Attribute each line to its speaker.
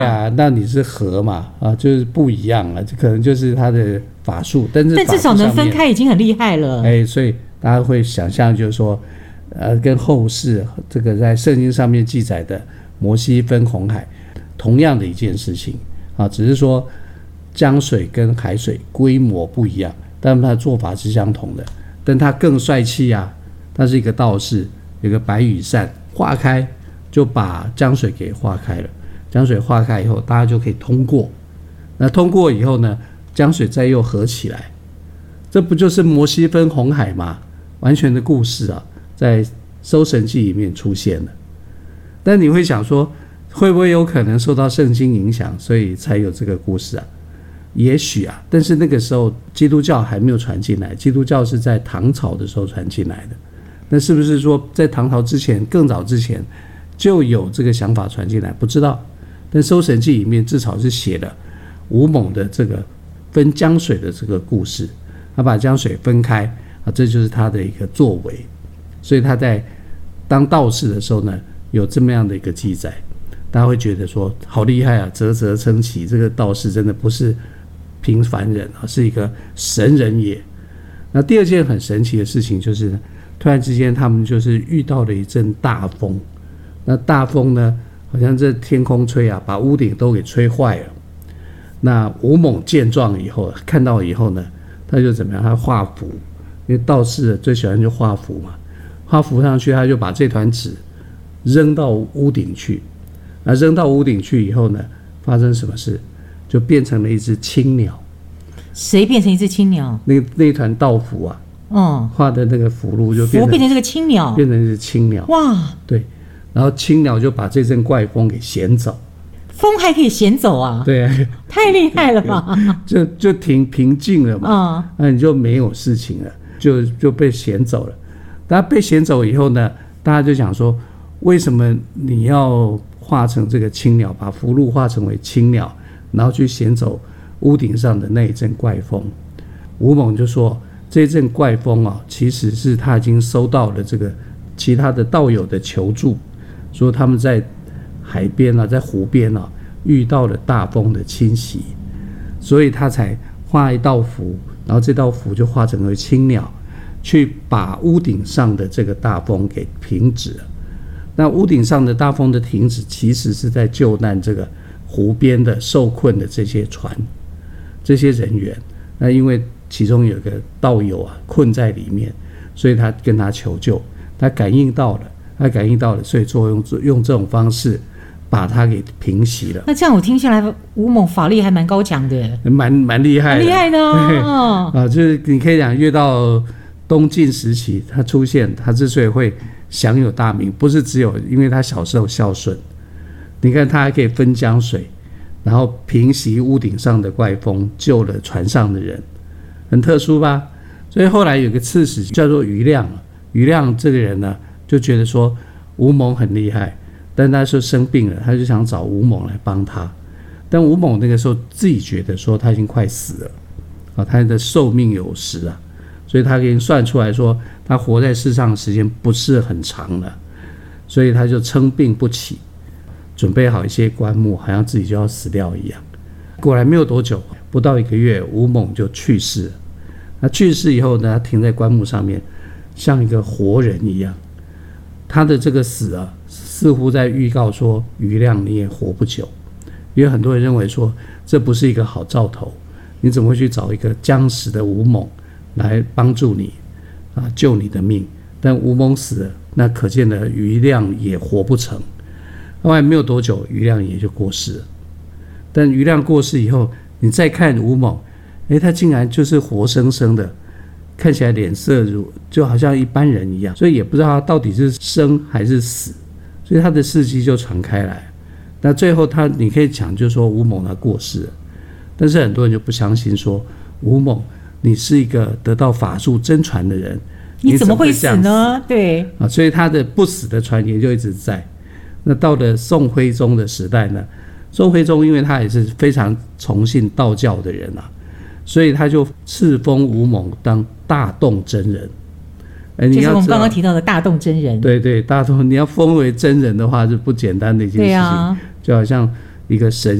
Speaker 1: 啊，那你是合嘛？就是不一样了，这可能就是他的法术，但
Speaker 2: 至少能分开已经很厉害了。
Speaker 1: 所以大家会想象就是说，跟后世这个在圣经上面记载的摩西分红海同样的一件事情只是说江水跟海水规模不一样，但它的做法是相同的。但他更帅气啊，他是一个道士，有个白羽扇化开，就把江水给化开了。江水化开以后，大家就可以通过。那通过以后呢，江水再又合起来，这不就是摩西分红海吗？完全的故事在《搜神记》里面出现了。但你会想说，会不会有可能受到圣经影响，所以才有这个故事啊？也许但是那个时候基督教还没有传进来，基督教是在唐朝的时候传进来的。那是不是说在唐朝之前，更早之前就有这个想法传进来？不知道。但《搜神记》里面至少是写了吴猛的这个分江水的这个故事，他把江水分开这就是他的一个作为。所以他在当道士的时候呢，有这么样的一个记载，大家会觉得说好厉害啊，啧啧称奇，这个道士真的不是平凡人是一个神人也。那第二件很神奇的事情就是呢，突然之间他们就是遇到了一阵大风。那大风呢，好像这天空吹把屋顶都给吹坏了。那吴猛见状以后，看到以后呢，他就怎么样？他画符，因为道士最喜欢就画符嘛，画符上去，他就把这团纸扔到屋顶去。那扔到屋顶去以后呢，发生什么事？就变成了一只青鸟。
Speaker 2: 谁变成一只青鸟？
Speaker 1: 那一团道符画的那个符箓就变成这个
Speaker 2: 青鸟，
Speaker 1: 变成一只青鸟。
Speaker 2: 哇，
Speaker 1: 对，然后青鸟就把这阵怪风给衔走。
Speaker 2: 风还可以衔走啊？
Speaker 1: 对，
Speaker 2: 太厉害了吧？
Speaker 1: 就平静了嘛，那你就没有事情了，就被衔走了。大家被衔走以后呢，大家就想说，为什么你要画成这个青鸟，把符箓画成为青鸟，然后去衔走屋顶上的那一阵怪风？吴猛就说，这阵怪风其实是他已经收到了这个其他的道友的求助，说他们在海边在湖边遇到了大风的侵袭，所以他才画一道符，然后这道符就画成了青鸟，去把屋顶上的这个大风给停止了。那屋顶上的大风的停止，其实是在救难这个湖边的受困的这些船、这些人员。那因为其中有个道友困在里面，所以他跟他求救，他感应到了，所以用这种方式把他给平息了。
Speaker 2: 那这样我听下来，吴猛法力还蛮高强的，
Speaker 1: 蛮厉害的，
Speaker 2: 蛮厉害的
Speaker 1: 就是你可以讲，越到东晋时期，他出现，他之所以会享有大名，不是只有因为他小时候孝顺，你看他还可以分江水，然后平息屋顶上的怪风，救了船上的人，很特殊吧？所以后来有个刺史叫做余亮，余亮这个人呢，就觉得说吴猛很厉害，但他说生病了，他就想找吴猛来帮他。但吴猛那个时候自己觉得说他已经快死了他的寿命有时所以他已经算出来说他活在世上的时间不是很长了，所以他就称病不起，准备好一些棺木，好像自己就要死掉一样。果然没有多久，不到1个月，吴猛就去世了。那去世以后呢，他停在棺木上面，像一个活人一样。他的这个死似乎在预告说余亮你也活不久，因为很多人认为说这不是一个好兆头，你怎么会去找一个将死的吴猛来帮助你救你的命？但吴猛死了，那可见的余亮也活不成。后来没有多久，余亮也就过世了。但余亮过世以后，你再看吴猛，他竟然就是活生生的，看起来脸色就好像一般人一样，所以也不知道他到底是生还是死，所以他的事迹就传开来。那最后你可以讲，就是说吴猛他过世了，但是很多人就不相信说吴猛你是一个得到法术真传的人，
Speaker 2: 你怎么会死呢？对
Speaker 1: 所以他的不死的传言就一直在。那到了宋徽宗的时代呢，宋徽宗因为他也是非常崇信道教的人所以他就赐封吴猛当大洞真人。
Speaker 2: 就是我们刚刚提到的大洞真人。
Speaker 1: 对，大洞你要封为真人的话，是不简单的一件事情。就好像一个神